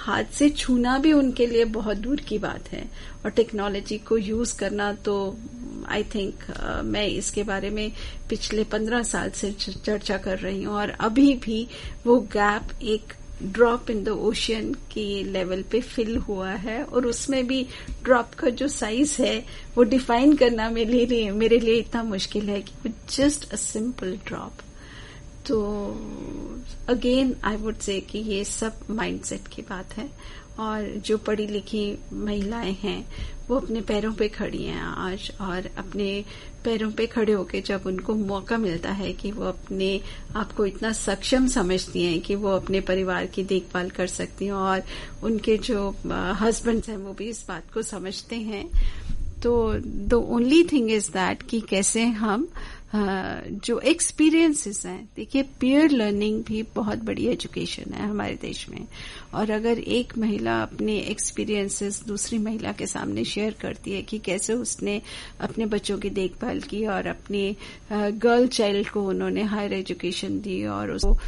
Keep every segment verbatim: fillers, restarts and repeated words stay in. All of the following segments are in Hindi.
हाथ से छूना भी उनके लिए बहुत दूर की बात है। और टेक्नोलॉजी को यूज करना तो आई थिंक uh, मैं इसके बारे में पिछले पंद्रह साल से चर्चा कर रही हूँ, और अभी भी वो गैप एक ड्रॉप इन द ओशियन की लेवल पे फिल हुआ है, और उसमें भी ड्रॉप का जो साइज है वो डिफाइन करना मेरे लिए मेरे लिए इतना मुश्किल है कि वो जस्ट अ सिंपल ड्रॉप। तो अगेन आई वुड से कि ये सब माइंडसेट की बात है, और जो पढ़ी लिखी महिलाएं हैं वो अपने पैरों पे खड़ी हैं आज, और अपने पैरों पे खड़े होके जब उनको मौका मिलता है कि वो अपने आप को इतना सक्षम समझती हैं कि वो अपने परिवार की देखभाल कर सकती हैं, और उनके जो हस्बैंड्स हैं वो भी इस बात को समझते हैं, तो the only thing is that कि कैसे हम Uh, जो एक्सपीरियंसेस हैं, देखिए पीयर लर्निंग भी बहुत बड़ी एजुकेशन है हमारे देश में, और अगर एक महिला अपने एक्सपीरियंसेस दूसरी महिला के सामने शेयर करती है कि कैसे उसने अपने बच्चों की देखभाल की और अपने गर्ल चाइल्ड को उन्होंने हायर एजुकेशन दी, और उसको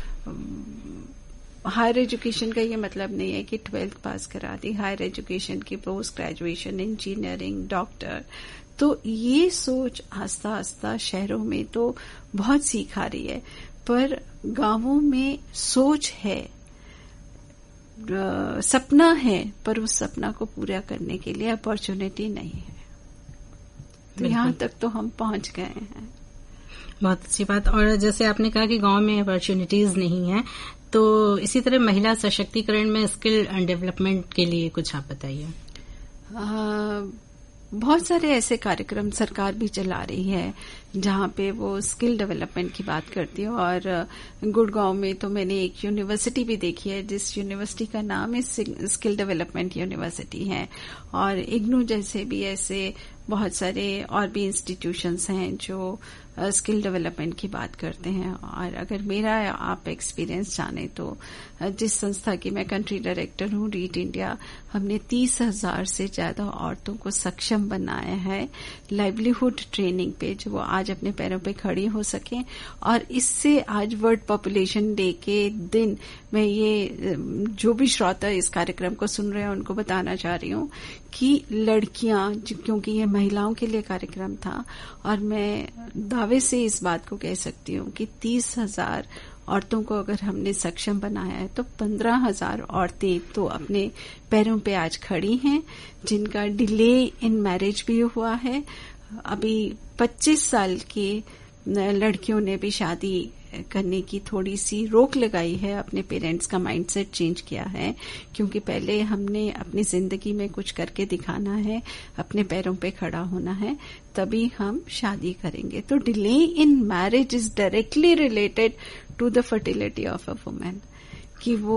हायर एजुकेशन का ये मतलब नहीं है कि ट्वेल्थ पास करा दी, हायर एजुकेशन की पोस्ट ग्रेजुएशन, इंजीनियरिंग, डॉक्टर, तो ये सोच आस्ता आस्ता शहरों में तो बहुत सीख आ रही है, पर गांवों में सोच है, सपना है, पर उस सपना को पूरा करने के लिए अपॉर्चुनिटी नहीं है। तो यहाँ तक तो हम पहुंच गए हैं। बहुत अच्छी बात। और जैसे आपने कहा कि गांव में अपॉर्चुनिटीज नहीं है, तो इसी तरह महिला सशक्तिकरण में स्किल डेवलपमेंट के लिए कुछ आप बताइए। बहुत सारे ऐसे कार्यक्रम सरकार भी चला रही है जहां पे वो स्किल डेवलपमेंट की बात करती है, और गुड़गांव में तो मैंने एक यूनिवर्सिटी भी देखी है जिस यूनिवर्सिटी का नाम है स्किल डेवलपमेंट यूनिवर्सिटी है, और इग्नू जैसे भी ऐसे बहुत सारे और भी इंस्टीट्यूशंस हैं जो स्किल डेवलपमेंट की बात करते हैं। और अगर मेरा आप एक्सपीरियंस जाने तो जिस संस्था की मैं कंट्री डायरेक्टर हूँ, रीट इंडिया, हमने तीस हजार से ज्यादा औरतों को सक्षम बनाया है लाइवलीहुड ट्रेनिंग पे, जो वो आज अपने पैरों पे खड़ी हो सकें। और इससे आज वर्ल्ड पॉपुलेशन डे के दिन मैं ये जो भी श्रोता इस कार्यक्रम को सुन रहे हैं उनको बताना चाह रही हूँ कि लड़कियां, क्योंकि ये महिलाओं के लिए कार्यक्रम था, और मैं दावे से इस बात को कह सकती हूँ कि तीस हजार औरतों को अगर हमने सक्षम बनाया है तो पंद्रह हजार औरतें तो अपने पैरों पे आज खड़ी हैं, जिनका डिले इन मैरिज भी हुआ है। अभी पच्चीस साल की लड़कियों ने भी शादी करने की थोड़ी सी रोक लगाई है, अपने पेरेंट्स का माइंडसेट चेंज किया है, क्योंकि पहले हमने अपनी जिंदगी में कुछ करके दिखाना है, अपने पैरों पे खड़ा होना है, तभी हम शादी करेंगे। तो delay in marriage is directly related to the fertility of a women, कि वो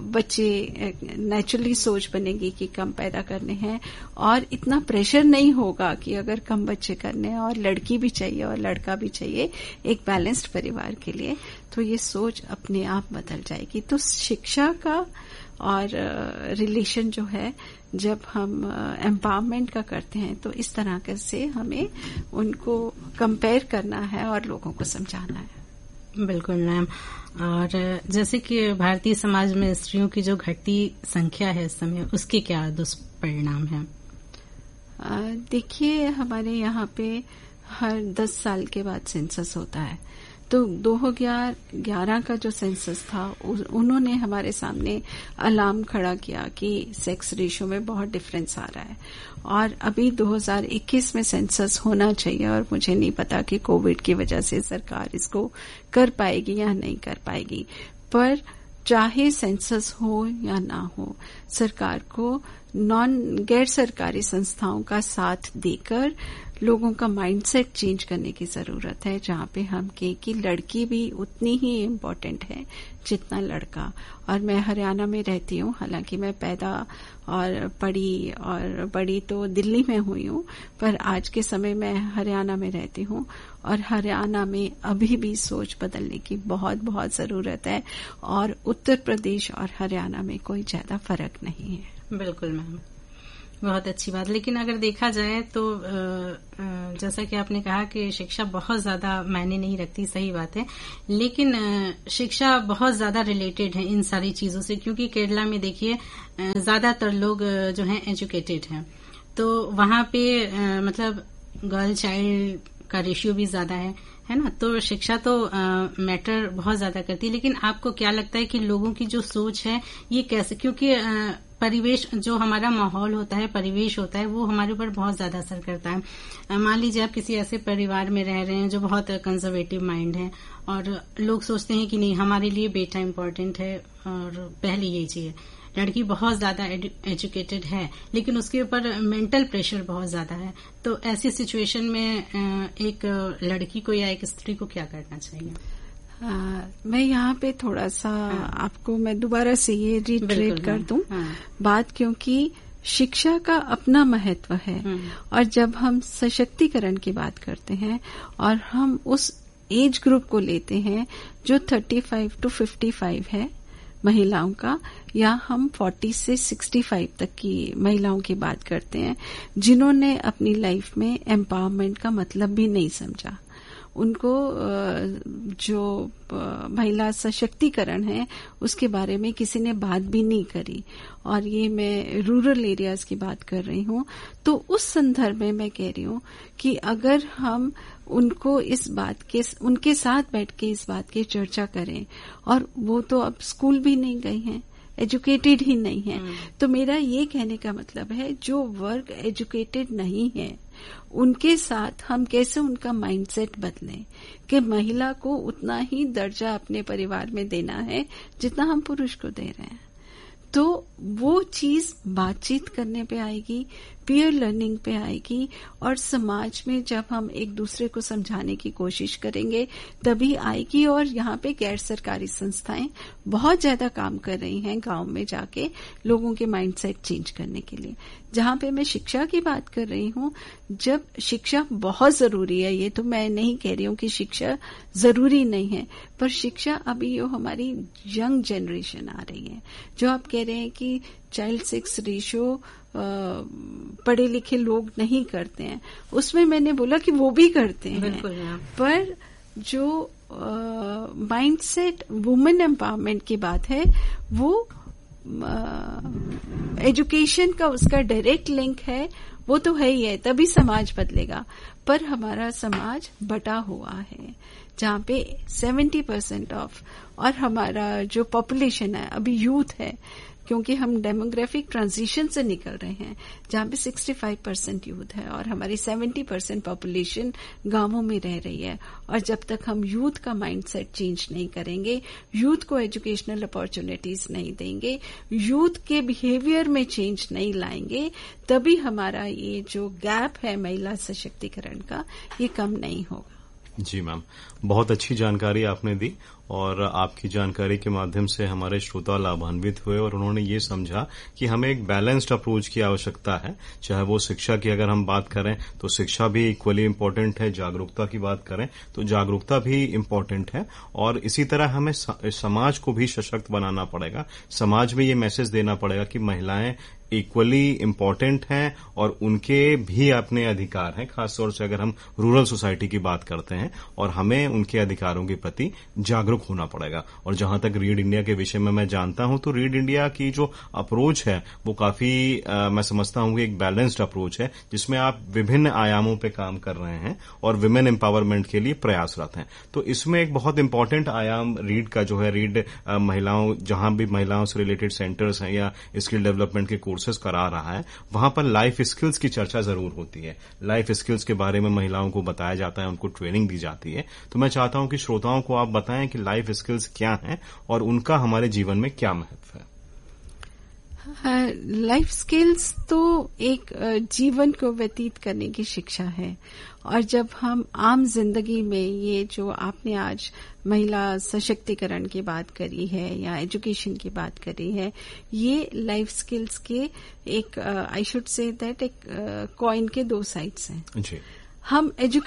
बच्चे नेचुरली सोच बनेगी कि कम पैदा करने हैं, और इतना प्रेशर नहीं होगा कि अगर कम बच्चे करने हैं और लड़की भी चाहिए और लड़का भी चाहिए एक बैलेंस्ड परिवार के लिए, तो ये सोच अपने आप बदल जाएगी। तो शिक्षा का और रिलेशन जो है, जब हम एम्पावरमेंट का करते हैं तो इस तरह से हमें उनको कंपेयर करना है और लोगों को समझाना है। बिल्कुल मैम। और जैसे कि भारतीय समाज में स्त्रियों की जो घटती संख्या है इस समय, उसके क्या दुष्परिणाम हैं? देखिए, हमारे यहाँ पे हर दस साल के बाद सेंसस होता है, तो दो हजार ग्यारह का जो सेंसस था उन्होंने हमारे सामने अलार्म खड़ा किया कि सेक्स रेशियो में बहुत डिफरेंस आ रहा है, और अभी दो हजार इक्कीस में सेंसस होना चाहिए, और मुझे नहीं पता कि कोविड की वजह से सरकार इसको कर पाएगी या नहीं कर पाएगी, पर चाहे सेंसस हो या ना हो, सरकार को नॉन गैर सरकारी संस्थाओं का साथ देकर लोगों का माइंडसेट चेंज करने की जरूरत है, जहां पे हम कहें कि लड़की भी उतनी ही इम्पोर्टेंट है जितना लड़का। और मैं हरियाणा में रहती हूँ, हालांकि मैं पैदा और पढ़ी और बड़ी तो दिल्ली में हुई हूँ, पर आज के समय मैं हरियाणा में रहती हूँ, और हरियाणा में अभी भी सोच बदलने की बहुत बहुत जरूरत है, और उत्तर प्रदेश और हरियाणा में कोई ज्यादा फर्क नहीं है। बिल्कुल मैम। बहुत अच्छी बात। लेकिन अगर देखा जाए तो जैसा कि आपने कहा कि शिक्षा बहुत ज्यादा मायने नहीं रखती, सही बात है, लेकिन शिक्षा बहुत ज्यादा रिलेटेड है इन सारी चीजों से, क्योंकि केरला में देखिए ज्यादातर लोग जो हैं एजुकेटेड हैं, तो वहां पे मतलब गर्ल चाइल्ड का रेशियो भी ज्यादा है है ना। तो शिक्षा तो मैटर बहुत ज्यादा करती है। लेकिन आपको क्या लगता है कि लोगों की जो सोच है ये कैसे, क्योंकि आ, परिवेश, जो हमारा माहौल होता है, परिवेश होता है, वो हमारे ऊपर बहुत ज्यादा असर करता है। मान लीजिए आप किसी ऐसे परिवार में रह रहे हैं जो बहुत कंजर्वेटिव माइंड है, और लोग सोचते हैं कि नहीं, हमारे लिए बेटा इम्पोर्टेंट है और पहले यही चाहिए। लड़की बहुत ज्यादा एजुकेटेड है लेकिन उसके ऊपर मेंटल प्रेशर बहुत ज्यादा है, तो ऐसी सिचुएशन में एक लड़की को या एक स्त्री को क्या करना चाहिए? आ, मैं यहाँ पे थोड़ा सा हाँ। आपको मैं दोबारा से ये रिट्रेट कर दूं हाँ। बात, क्योंकि शिक्षा का अपना महत्व है, और जब हम सशक्तिकरण की बात करते हैं और हम उस एज ग्रुप को लेते हैं जो पैंतीस टू पचपन है महिलाओं का, या हम चालीस से पैंसठ तक की महिलाओं की बात करते हैं जिन्होंने अपनी लाइफ में एम्पावरमेंट का मतलब भी नहीं समझा, उनको जो महिला सशक्तिकरण है उसके बारे में किसी ने बात भी नहीं करी, और ये मैं रूरल एरियाज की बात कर रही हूँ। तो उस संदर्भ में मैं कह रही हूँ कि अगर हम उनको इस बात के, उनके साथ बैठ के इस बात की चर्चा करें, और वो तो अब स्कूल भी नहीं गई हैं, एजुकेटेड ही नहीं है, तो मेरा ये कहने का मतलब है जो वर्ग एजुकेटेड नहीं है उनके साथ हम कैसे उनका माइंडसेट बदलें कि महिला को उतना ही दर्जा अपने परिवार में देना है जितना हम पुरुष को दे रहे हैं। तो वो चीज बातचीत करने पे आएगी, पीयर लर्निंग पे आएगी, और समाज में जब हम एक दूसरे को समझाने की कोशिश करेंगे तभी आएगी। और यहाँ पे गैर सरकारी संस्थाएं बहुत ज्यादा काम कर रही हैं गांव में जाके लोगों के माइंडसेट चेंज करने के लिए। जहां पे मैं शिक्षा की बात कर रही हूँ, जब शिक्षा बहुत जरूरी है, ये तो मैं नहीं कह रही हूँ कि शिक्षा जरूरी नहीं है, पर शिक्षा अभी जो हमारी यंग जनरेशन आ रही है, जो आप कह रहे हैं कि चाइल्ड सेक्स रेशियो पढ़े लिखे लोग नहीं करते हैं, उसमें मैंने बोला कि वो भी करते हैं, पर जो माइंडसेट वुमेन एम्पावरमेंट की बात है वो एजुकेशन का उसका डायरेक्ट लिंक है, वो तो है ही है, तभी समाज बदलेगा। पर हमारा समाज बटा हुआ है जहाँ पे सत्तर परसेंट ऑफ, और हमारा जो पॉपुलेशन है अभी यूथ है, क्योंकि हम डेमोग्राफिक ट्रांजिशन से निकल रहे हैं जहाँ पे पैंसठ परसेंट यूथ है और हमारी सत्तर परसेंट पॉपुलेशन गांवों में रह रही है। और जब तक हम यूथ का माइंडसेट चेंज नहीं करेंगे, यूथ को एजुकेशनल अपॉर्चुनिटीज नहीं देंगे, यूथ के बिहेवियर में चेंज नहीं लाएंगे, तभी हमारा ये जो गैप है महिला सशक्तिकरण का, ये कम नहीं होगा। जी मैम, बहुत अच्छी जानकारी आपने दी, और आपकी जानकारी के माध्यम से हमारे श्रोता लाभान्वित हुए और उन्होंने ये समझा कि हमें एक बैलेंस्ड अप्रोच की आवश्यकता है। चाहे वो शिक्षा की अगर हम बात करें तो शिक्षा भी इक्वली इम्पोर्टेंट है, जागरूकता की बात करें तो जागरूकता भी इम्पोर्टेंट है, और इसी तरह हमें समाज को भी सशक्त बनाना पड़ेगा। समाज में ये मैसेज देना पड़ेगा कि महिलाएं इक्वली इम्पोर्टेंट हैं और उनके भी अपने अधिकार हैं, खासतौर से अगर हम रूरल सोसाइटी की बात करते हैं, और हमें उनके अधिकारों के प्रति जागरूक होना पड़ेगा। और जहां तक रीड इंडिया के विषय में मैं जानता हूं तो रीड इंडिया की जो अप्रोच है वो काफी आ, मैं समझता हूं कि एक बैलेंस्ड अप्रोच है, जिसमें आप विभिन्न आयामों पे काम कर रहे हैं और विमेन एम्पावरमेंट के लिए प्रयासरत हैं। तो इसमें एक बहुत इंपॉर्टेंट आयाम रीड का जो है, रीड आ, महिलाओं, जहां भी महिलाओं से रिलेटेड सेंटर्स हैं या स्किल डेवलपमेंट के कोर्सेज करा रहा है, वहां पर लाइफ स्किल्स की चर्चा जरूर होती है। लाइफ स्किल्स के बारे में महिलाओं को बताया जाता है, उनको ट्रेनिंग दी जाती है। तो मैं चाहता हूं कि श्रोताओं को आप बताएं कि लाइफ स्किल्स क्या हैं और उनका हमारे जीवन में क्या महत्व है। लाइफ स्किल्स तो एक जीवन को व्यतीत करने की शिक्षा है, और जब हम आम जिंदगी में ये जो आपने आज महिला सशक्तिकरण की बात करी है या एजुकेशन की बात करी है, ये लाइफ स्किल्स के एक आई शुड से दैट एक कॉइन के दो साइड्स हैं। जी। हम एजुकेट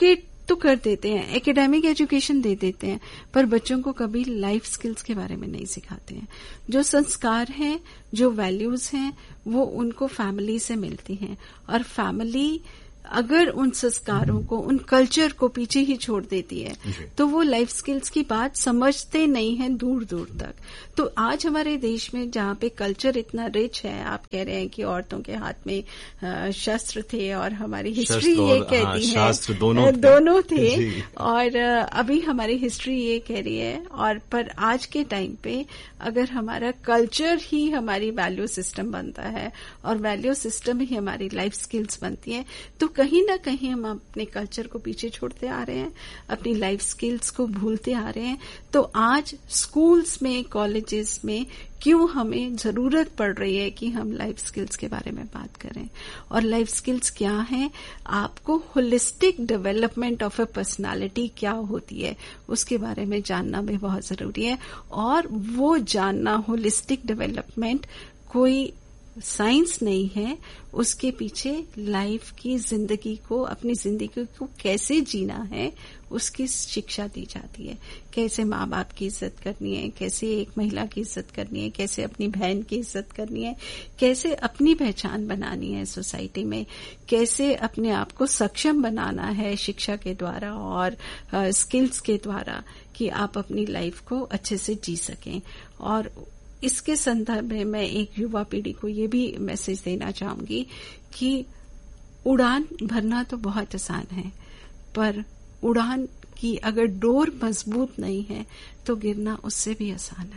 तो कर देते हैं, एकेडमिक एजुकेशन दे देते हैं, पर बच्चों को कभी लाइफ स्किल्स के बारे में नहीं सिखाते हैं। जो संस्कार हैं, जो वैल्यूज हैं, वो उनको फैमिली से मिलती हैं, और फैमिली अगर उन संस्कारों को, उन कल्चर को पीछे ही छोड़ देती है तो वो लाइफ स्किल्स की बात समझते नहीं हैं दूर दूर तक। तो आज हमारे देश में जहाँ पे कल्चर इतना रिच है, आप कह रहे हैं कि औरतों के हाथ में शस्त्र थे, और हमारी हिस्ट्री ये कहती है शास्त्र दोनों दोनों थे, और अभी हमारी हिस्ट्री ये कह रही है। और पर आज के टाइम पे अगर हमारा कल्चर ही हमारी वैल्यू सिस्टम बनता है, और वैल्यू सिस्टम ही हमारी लाइफ स्किल्स बनती है, तो कहीं ना कहीं हम अपने कल्चर को पीछे छोड़ते आ रहे हैं, अपनी लाइफ स्किल्स को भूलते आ रहे हैं। तो आज स्कूल्स में, कॉलेजेस में क्यों हमें जरूरत पड़ रही है कि हम लाइफ स्किल्स के बारे में बात करें। और लाइफ स्किल्स क्या है, आपको holistic development of A personality क्या होती है उसके बारे में जानना भी बहुत जरूरी है। और वो जानना, होलिस्टिक डेवलपमेंट कोई साइंस नहीं है, उसके पीछे लाइफ की जिंदगी को, अपनी जिंदगी को कैसे जीना है उसकी शिक्षा दी जाती है। कैसे माँ बाप की इज्जत करनी है, कैसे एक महिला की इज्जत करनी है, कैसे अपनी बहन की इज्जत करनी है, कैसे अपनी पहचान बनानी है सोसाइटी में, कैसे अपने आप को सक्षम बनाना है शिक्षा के द्वारा और स्किल्स के द्वारा कि आप अपनी लाइफ को अच्छे से जी सकें। और इसके संदर्भ में मैं एक युवा पीढ़ी को ये भी मैसेज देना चाहूंगी कि उड़ान भरना तो बहुत आसान है, पर उड़ान की अगर डोर मजबूत नहीं है तो गिरना उससे भी आसान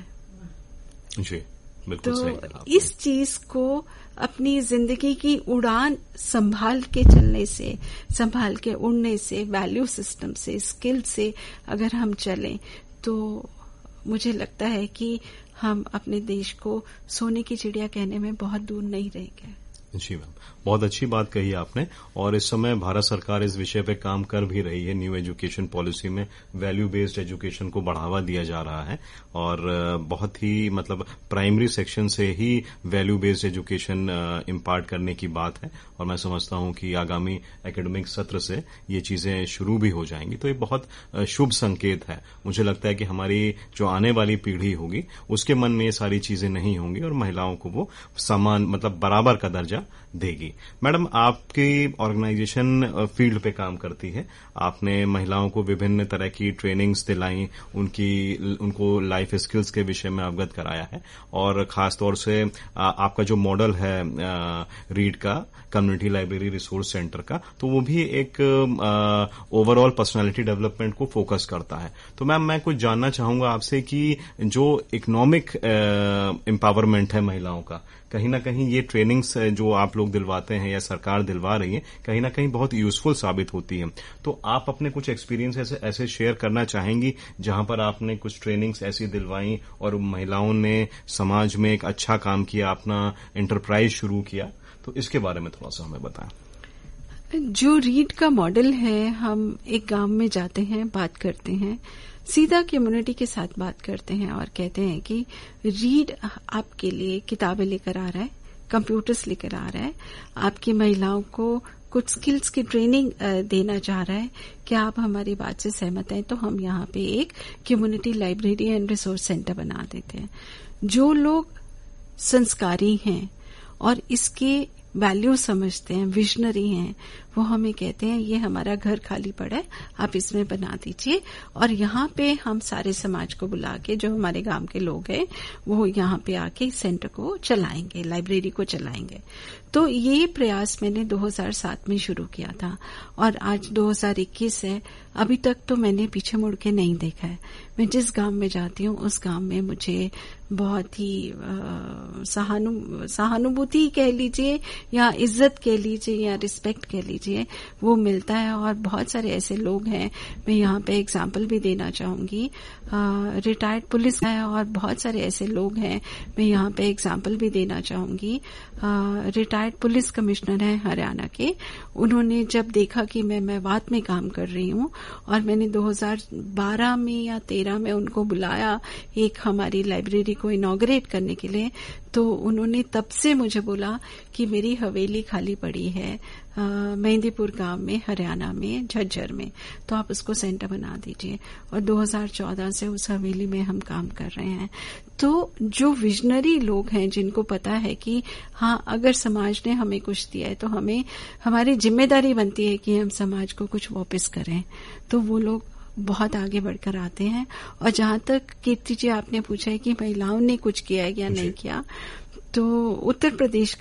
है। जी, बिल्कुल तो सही। इस चीज को अपनी जिंदगी की उड़ान संभाल के चलने से, संभाल के उड़ने से, वैल्यू सिस्टम से, स्किल से अगर हम चलें तो मुझे लगता है कि हम अपने देश को सोने की चिड़िया कहने में बहुत दूर नहीं रहेंगे। जी मैम, बहुत अच्छी बात कही आपने। और इस समय भारत सरकार इस विषय पे काम कर भी रही है। न्यू एजुकेशन पॉलिसी में वैल्यू बेस्ड एजुकेशन को बढ़ावा दिया जा रहा है, और बहुत ही मतलब प्राइमरी सेक्शन से ही वैल्यू बेस्ड एजुकेशन इम्पार्ट करने की बात है। और मैं समझता हूं कि आगामी एकेडमिक सत्र से ये चीजें शुरू भी हो जाएंगी, तो ये बहुत शुभ संकेत है। मुझे लगता है कि हमारी जो आने वाली पीढ़ी होगी उसके मन में ये सारी चीजें नहीं होंगी, और महिलाओं को वो समान मतलब बराबर का दर्जा देगी। मैडम, आपकी ऑर्गेनाइजेशन फील्ड पे काम करती है, आपने महिलाओं को विभिन्न तरह की ट्रेनिंग्स दिलाई, उनकी उनको लाइफ स्किल्स के विषय में अवगत कराया है, और खासतौर से आपका जो मॉडल है रीड का, कम्युनिटी लाइब्रेरी रिसोर्स सेंटर का, तो वो भी एक ओवरऑल पर्सनालिटी डेवलपमेंट को फोकस करता है। तो मैम, मैं कुछ जानना चाहूंगा आपसे कि जो इकोनॉमिक एम्पावरमेंट है महिलाओं का, कहीं ना कहीं ये ट्रेनिंग्स जो आप लोग दिलवाते हैं या सरकार दिलवा रही है, कहीं ना कहीं बहुत यूजफुल साबित होती है। तो आप अपने कुछ एक्सपीरियंस ऐसे ऐसे शेयर करना चाहेंगी जहां पर आपने कुछ ट्रेनिंग्स ऐसी दिलवाई और महिलाओं ने समाज में एक अच्छा काम किया, अपना एंटरप्राइज शुरू किया, तो इसके बारे में थोड़ा सा हमें बताएं। जो रीड का मॉडल है, हम एक गांव में जाते हैं, बात करते हैं, सीधा कम्युनिटी के साथ बात करते हैं और कहते हैं कि रीड आपके लिए किताबें लेकर आ रहा है, कंप्यूटर्स लेकर आ रहा है, आपकी महिलाओं को कुछ स्किल्स की ट्रेनिंग देना चाह रहा है, क्या आप हमारी बात से सहमत हैं? तो हम यहाँ पे एक community library and resource centre बना देते हैं। जो लोग संस्कारी हैं और इसके वैल्यू समझते हैं, विजनरी हैं, वो हमें कहते हैं ये हमारा घर खाली पड़ा है, आप इसमें बना दीजिए, और यहाँ पे हम सारे समाज को बुला के, जो हमारे गांव के लोग हैं, वो यहाँ पे आके इस सेंटर को चलाएंगे, लाइब्रेरी को चलाएंगे। तो ये प्रयास मैंने दो हज़ार सात में शुरू किया था, और आज दो हज़ार इक्कीस है, अभी तक तो मैंने पीछे मुड़ के नहीं देखा है। मैं जिस गांव में जाती हूँ उस गांव में मुझे बहुत ही सहानु सहानुभूति कह लीजिए, या इज्जत कह लीजिए, या रिस्पेक्ट कह लीजिए, वो मिलता है। और बहुत सारे ऐसे लोग हैं, मैं यहाँ पे एग्जाम्पल भी देना चाहूंगी, रिटायर्ड पुलिस है, और बहुत सारे ऐसे लोग हैं, मैं यहाँ पे एग्जाम्पल भी देना चाहूंगी, रिटायर्ड पुलिस कमिश्नर हैं हरियाणा के। उन्होंने जब देखा कि मैं मेवात में काम कर रही हूँ, और मैंने दो हज़ार बारह में या तेरह तेरह में उनको बुलाया एक हमारी लाइब्रेरी को इनॉग्रेट करने के लिए, तो उन्होंने तब से मुझे बोला कि मेरी हवेली खाली पड़ी है मेहंदीपुर गांव में, हरियाणा में, झज्जर में, तो आप उसको सेंटर बना दीजिए। और दो हज़ार चौदह से उस हवेली में हम काम कर रहे हैं। तो जो विजनरी लोग हैं, जिनको पता है कि हाँ, अगर समाज ने हमें कुछ दिया है तो हमें, हमारी जिम्मेदारी बनती है कि हम समाज को कुछ वापस करें, तो वो लोग बहुत आगे बढ़कर आते हैं। और जहां तक कीर्ति जी आपने पूछा है कि महिलाओं ने कुछ किया है या नहीं किया, तो उत्तर प्रदेश का